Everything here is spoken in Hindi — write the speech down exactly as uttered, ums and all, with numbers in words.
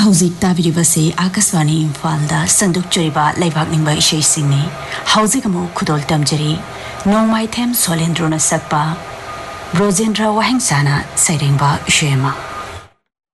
हौजिक ताबिरिबसे आकाशवाणी इम्फालदा संदुक चोरिबा लाइबाक निंबा इशै सिंनि हौजिक अमु खुदोल तमजरी नोंमाइथेम सोलेंद्रोना सकपा ब्रोजेंद्र वाहेंसाना सैरेंबा इशैमा।